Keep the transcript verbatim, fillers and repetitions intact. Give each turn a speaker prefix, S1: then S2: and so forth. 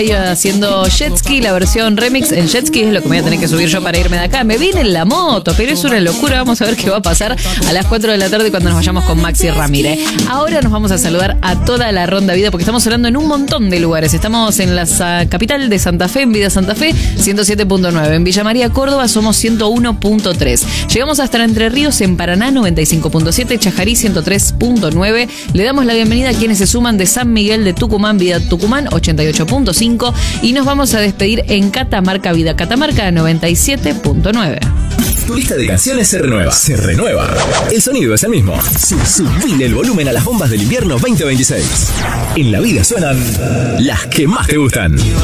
S1: Haciendo Jet Ski, la versión remix en Jet Ski es lo que me voy a tener que subir yo para irme de acá. Me vine en la moto, pero es una locura. Vamos a ver qué va a pasar a las cuatro de la tarde cuando nos vayamos con Maxi Ramírez. Ahora nos vamos a saludar a toda la Ronda Vida porque estamos hablando en un montón de lugares. Estamos en la uh, capital de Santa Fe, en Vida Santa Fe, ciento siete punto nueve. En Villa María, Córdoba, somos ciento uno punto tres. Llegamos hasta Entre Ríos, en Paraná, noventa y cinco punto siete. Chajarí, ciento tres punto nueve. Le damos la bienvenida a quienes se suman de San Miguel de Tucumán, Vida Tucumán, ochenta y ocho punto cinco. Y nos vamos a despedir en Catamarca, Vida Catamarca, noventa y siete punto nueve.
S2: Tu lista de canciones se renueva. Se renueva. El sonido es el mismo. Subile el volumen a las bombas del invierno veinte veintiséis. En la vida suenan las que más te gustan.